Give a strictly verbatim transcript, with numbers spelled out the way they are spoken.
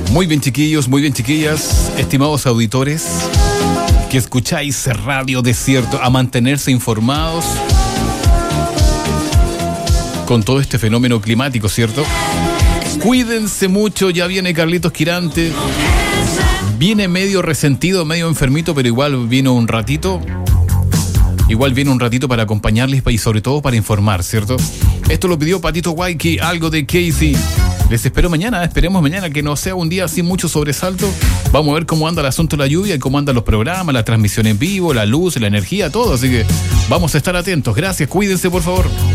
Muy bien, chiquillos, muy bien, chiquillas, estimados auditores que escucháis Radio Desierto, a mantenerse informados con todo este fenómeno climático, ¿cierto? Cuídense mucho, ya viene Carlitos Quirante. Viene medio resentido, medio enfermito, pero igual vino un ratito. Igual viene un ratito para acompañarles y sobre todo para informar, ¿cierto? Esto lo pidió Patito Waiki, algo de Casey. Les espero mañana, esperemos mañana que no sea un día sin mucho sobresalto. Vamos a ver cómo anda el asunto de la lluvia y cómo andan los programas, la transmisión en vivo, la luz, la energía, todo. Así que vamos a estar atentos. Gracias, cuídense por favor.